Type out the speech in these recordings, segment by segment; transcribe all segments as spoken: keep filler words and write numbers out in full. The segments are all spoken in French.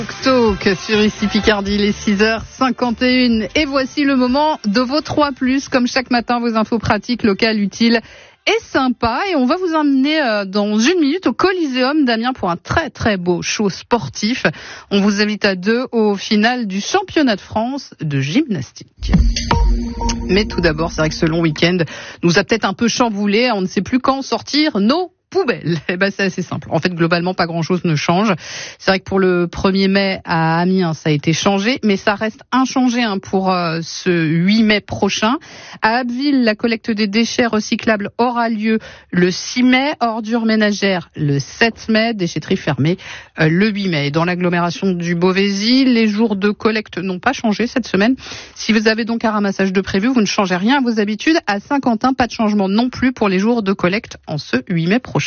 Talk sur ici Picardie, les six heures cinquante et une. Et voici le moment de vos trois plus. Comme chaque matin, vos infos pratiques, locales, utiles et sympas. Et on va vous emmener dans une minute au Coliseum d'Amiens pour un très très beau show sportif. On vous invite à deux au final du championnat de France de gymnastique. Mais tout d'abord, c'est vrai que ce long week-end nous a peut-être un peu chamboulé. On ne sait plus quand sortir nos poubelle. Eh ben, c'est assez simple. En fait, globalement, pas grand-chose ne change. C'est vrai que pour le premier mai à Amiens, ça a été changé, mais ça reste inchangé hein, pour euh, ce huit mai prochain. À Abbeville, la collecte des déchets recyclables aura lieu le six mai, ordures ménagères le sept mai, déchetterie fermée euh, le huit mai. Et dans l'agglomération du Beauvaisis, les jours de collecte n'ont pas changé cette semaine. Si vous avez donc un ramassage de prévu, vous ne changez rien à vos habitudes. À Saint-Quentin, pas de changement non plus pour les jours de collecte en ce huit mai prochain.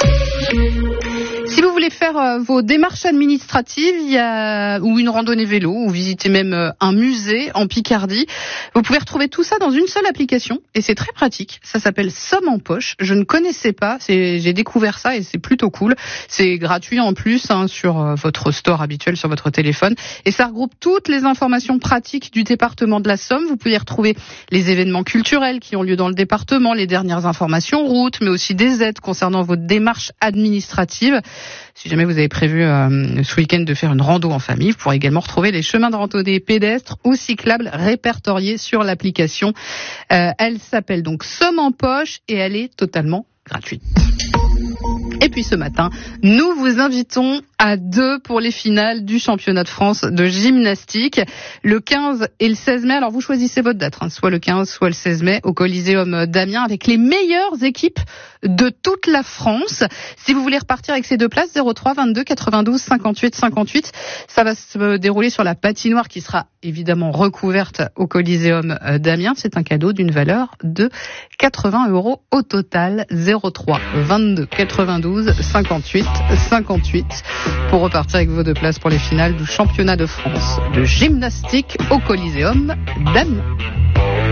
Si vous voulez faire euh, vos démarches administratives, il y a ou une randonnée vélo, ou visiter même euh, un musée en Picardie, vous pouvez retrouver tout ça dans une seule application et c'est très pratique. Ça s'appelle Somme en poche. Je ne connaissais pas, c'est, j'ai découvert ça et c'est plutôt cool. C'est gratuit en plus hein, sur euh, votre store habituel sur votre téléphone et ça regroupe toutes les informations pratiques du département de la Somme. Vous pouvez y retrouver les événements culturels qui ont lieu dans le département, les dernières informations routes, mais aussi des aides concernant votre démarche administrative. Si jamais vous avez prévu euh, ce week-end de faire une rando en famille, vous pourrez également retrouver les chemins de randonnée pédestres ou cyclables répertoriés sur l'application. Euh, elle s'appelle donc Somme en poche et elle est totalement gratuite. Et puis ce matin, nous vous invitons à deux pour les finales du championnat de France de gymnastique, le quinze et le seize mai. Alors vous choisissez votre date, hein, soit le quinze, soit le seize mai, au Coliseum d'Amiens, avec les meilleures équipes de toute la France. Si vous voulez repartir avec ces deux places, zéro trois vingt-deux quatre-vingt-douze cinquante-huit cinquante-huit, ça va se dérouler sur la patinoire qui sera évidemment recouverte au Coliseum d'Amiens. C'est un cadeau d'une valeur de quatre-vingts euros au total. Zéro trois vingt-deux quatre-vingt-douze cinquante-huit cinquante-huit pour repartir avec vos deux places pour les finales du championnat de France de gymnastique au Coliseum d'Amiens.